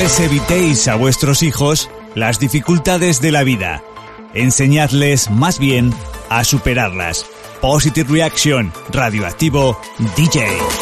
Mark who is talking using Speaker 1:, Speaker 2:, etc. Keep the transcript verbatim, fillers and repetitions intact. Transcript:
Speaker 1: les evitéis a vuestros hijos las dificultades de la vida. Enseñadles más bien a superarlas. Positive Reaction, Radioactivo D J.